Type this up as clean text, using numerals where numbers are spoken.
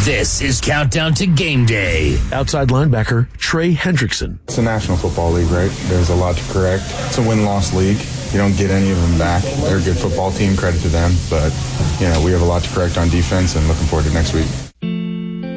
This is Countdown to Game Day. Outside linebacker Trey Hendrickson. It's a National Football League, right? There's a lot to correct. It's a win-loss league. You don't get any of them back. They're a good football team, credit to them. But, we have a lot to correct on defense and looking forward to next week.